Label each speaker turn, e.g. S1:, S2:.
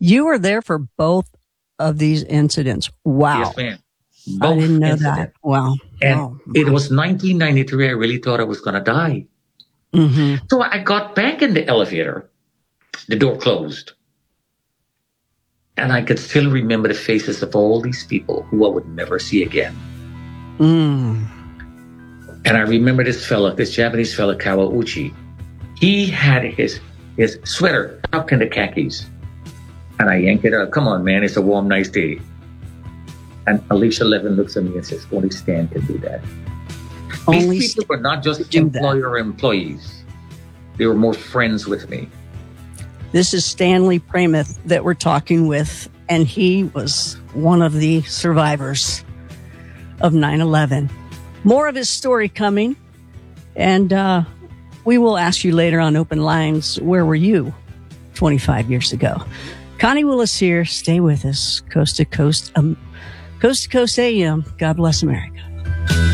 S1: You were there for both of these incidents. Wow.
S2: Yes, ma'am.
S1: I didn't know that. Wow.
S2: And it was 1993. I really thought I was going to die.
S1: Mm-hmm.
S2: So I got back in the elevator. The door closed. And I could still remember the faces of all these people who I would never see again.
S1: Mm.
S2: And I remember this Japanese fella, Kawauchi. He had his sweater tucked in the khakis. And I yanked it out. Come on, man, it's a warm, nice day. And Alicia Levin looks at me and says, only Stan can do that. These people were not just employer or employees. They were more friends with me.
S1: This is Stanley Pramath that we're talking with, and he was one of the survivors of 9/11. More of his story coming, and we will ask you later on Open Lines, where were you 25 years ago? Connie Willis here. Stay with us. Coast to Coast AM. God bless America.